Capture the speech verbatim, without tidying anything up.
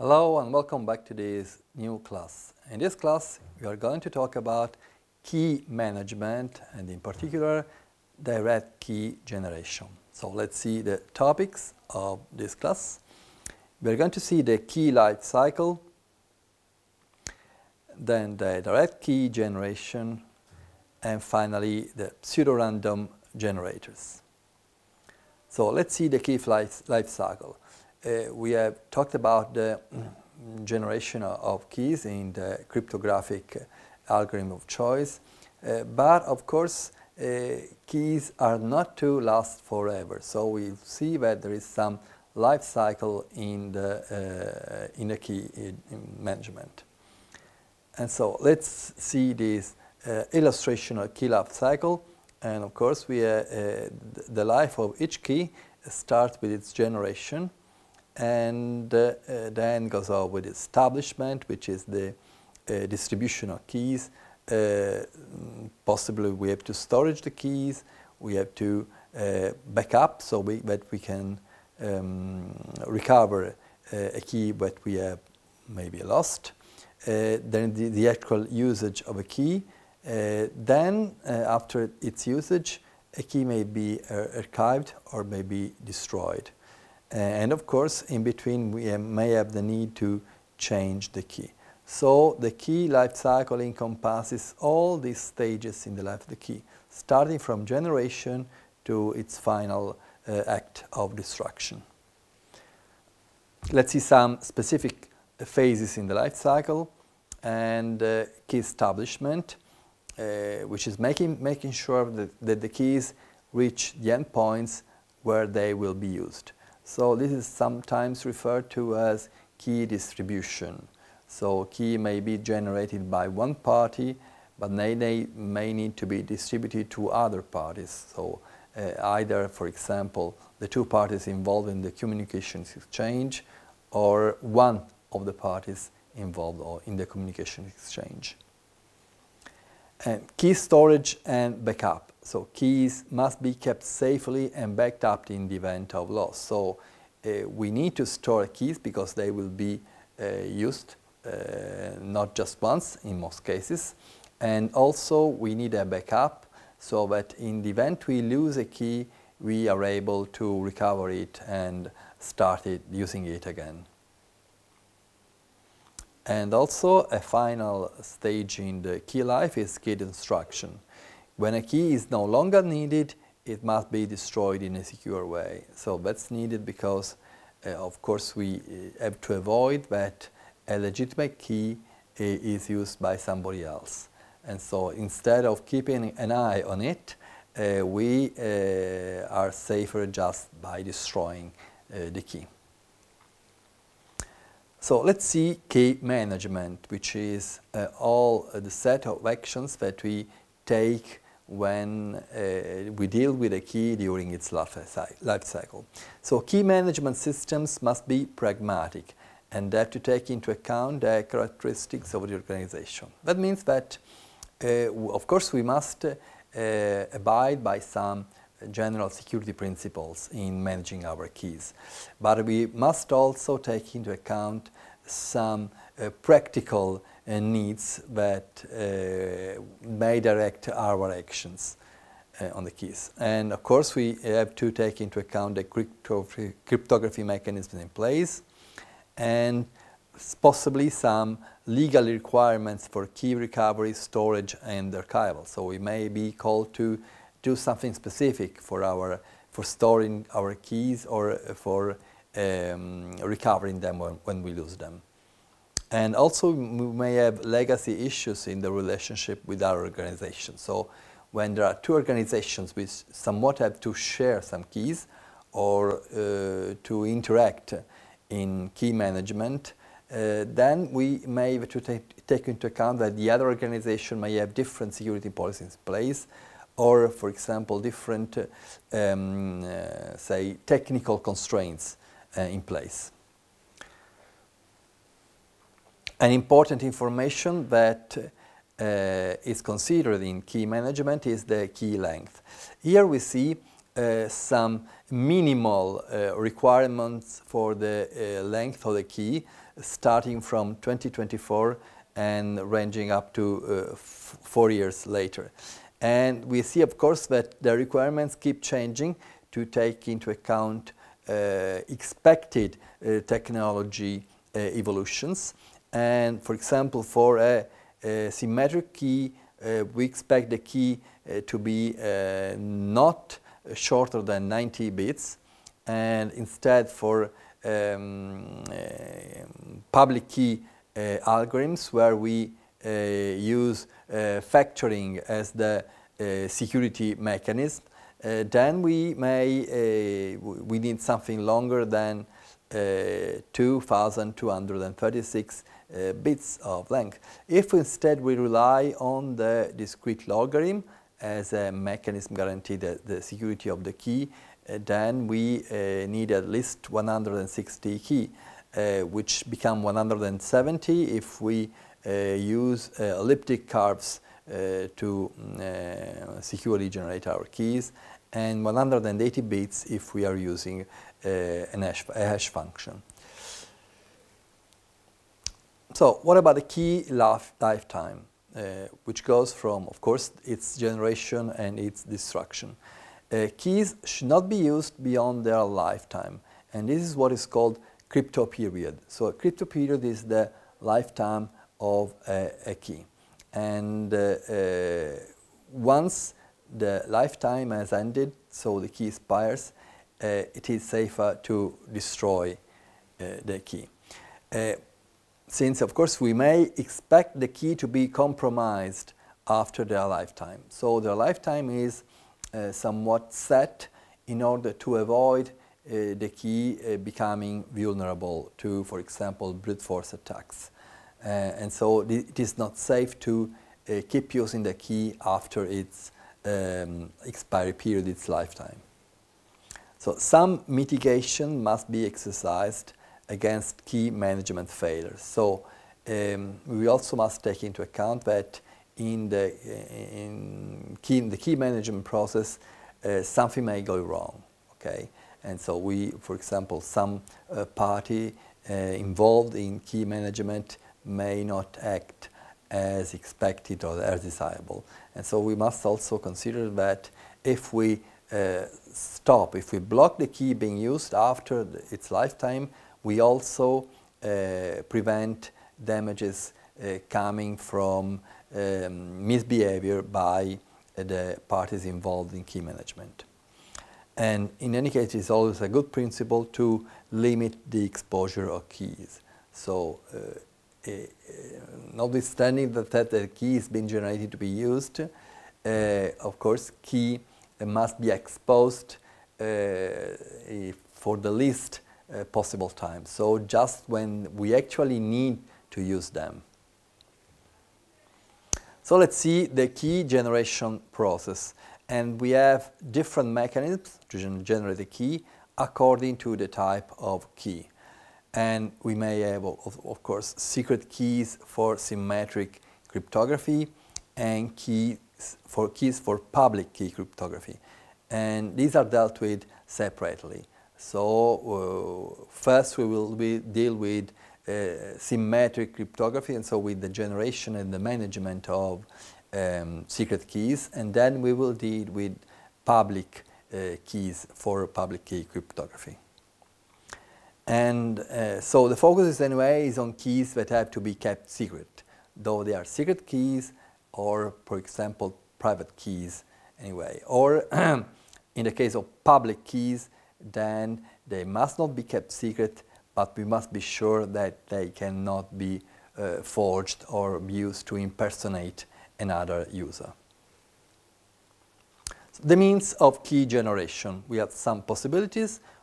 Hello and welcome back to this new class. In this class we are going to talk about key management and in particular direct key generation. So let's see the topics of this class. We are going to see the key life cycle, then the direct key generation, and finally the pseudo-random generators. So let's see the key life, life cycle. Uh, we have talked about the mm, generation of keys in the cryptographic uh, algorithm of choice, uh, but of course uh, keys are not to last forever. So we see that there is some life cycle in the uh, in the key management. And so let's see this uh, illustration of key life cycle. And of course, we uh, uh, the life of each key starts with its generation, and uh, uh, then goes on with establishment, which is the uh, distribution of keys. Uh, possibly, we have to storage the keys. We have to uh, back up so we, that we can um, recover uh, a key that we have maybe lost. Uh, then the, the actual usage of a key. Uh, then, uh, after its usage, a key may be uh, archived or may be destroyed. Uh, and of course, in between, we uh, may have the need to change the key. So the key life cycle encompasses all these stages in the life of the key, starting from generation to its final uh, act of destruction. Let's see some specific phases in the life cycle, and uh, key establishment, uh, which is making, making sure that, that the keys reach the endpoints where they will be used. So this is sometimes referred to as key distribution. So key may be generated by one party, but they, they may need to be distributed to other parties. So uh, either, for example, the two parties involved in the communications exchange, or one of the parties involved in the communication exchange. And key storage and backup. So keys must be kept safely and backed up in the event of loss. So uh, we need to store keys because they will be uh, used uh, not just once in most cases. And also we need a backup so that in the event we lose a key, we are able to recover it and start it, using it again. And also a final stage in the key life is key destruction. When a key is no longer needed, it must be destroyed in a secure way. So that's needed because, uh, of course, we uh, have to avoid that a legitimate key uh, is used by somebody else. And so instead of keeping an eye on it, uh, we uh, are safer just by destroying uh, the key. So let's see key management, which is uh, all uh, the set of actions that we take when uh, we deal with a key during its life cycle. So key management systems must be pragmatic and have to take into account the characteristics of the organization. That means that, uh, of course, we must uh, abide by some general security principles in managing our keys. But we must also take into account some uh, practical uh, needs that uh, may direct our actions uh, on the keys. And of course we have to take into account the cryptography, cryptography mechanisms in place and possibly some legal requirements for key recovery, storage and archival. So we may be called to do something specific for our for storing our keys or for um, recovering them when, when we lose them. And also we may have legacy issues in the relationship with our organization. So when there are two organizations which somewhat have to share some keys or uh, to interact in key management, uh, then we may have to take, take into account that the other organization may have different security policies in place, or, for example, different, uh, um, uh, say, technical constraints uh, in place. An important information that uh, is considered in key management is the key length. Here we see uh, some minimal uh, requirements for the uh, length of the key, starting from twenty twenty-four and ranging up to uh, f four years later. And we see, of course, that the requirements keep changing to take into account uh, expected uh, technology uh, evolutions. And for example, for a, a symmetric key, uh, we expect the key uh, to be uh, not shorter than ninety bits, and instead for um, uh, public key uh, algorithms where we uh, use uh, factoring as the uh, security mechanism, uh, then we may uh, we need something longer than uh, two thousand two hundred thirty-six uh, bits of length. If instead we rely on the discrete logarithm as a mechanism guarantee the, the security of the key, uh, then we uh, need at least one hundred sixty key, uh, which become one hundred seventy if we uh, use uh, elliptic curves uh, to uh, securely generate our keys, and one hundred eighty bits if we are using uh, an hash, a hash function. So what about the key life, lifetime? Uh, which goes from, of course, its generation and its destruction. Uh, keys should not be used beyond their lifetime, and this is what is called crypto period. So a crypto period is the lifetime of a, a key, and uh, uh, once the lifetime has ended, so the key expires, uh, it is safer to destroy uh, the key. Uh, Since, of course, we may expect the key to be compromised after their lifetime. So their lifetime is uh, somewhat set in order to avoid uh, the key uh, becoming vulnerable to, for example, brute force attacks. Uh, and so it is not safe to uh, keep using the key after its um, expiry period, its lifetime. So some mitigation must be exercised against key management failures. So um, we also must take into account that in the, in key, in the key management process, uh, something may go wrong, okay? And so we, for example, some uh, party uh, involved in key management may not act as expected or as desirable. And so we must also consider that if we uh, stop, if we block the key being used after the, its lifetime, we also uh, prevent damages uh, coming from um, misbehavior by uh, the parties involved in key management. And in any case, it's always a good principle to limit the exposure of keys. So, uh, uh, notwithstanding that, that the key is being generated to be used, uh, of course, key must be exposed uh, for the least Uh, possible time. So just when we actually need to use them. So let's see the key generation process. And we have different mechanisms to generate the key according to the type of key. And we may have, of, of course, secret keys for symmetric cryptography and keys for keys for public key cryptography. And these are dealt with separately. So uh, first we will be deal with uh, symmetric cryptography, and so with the generation and the management of um, secret keys, and then we will deal with public uh, keys for public key cryptography. And uh, so the focus is anyway is on keys that have to be kept secret, though they are secret keys or, for example, private keys anyway. Or in the case of public keys, then they must not be kept secret, but we must be sure that they cannot be uh, forged or used to impersonate another user. So the means of key generation. We have some possibilities.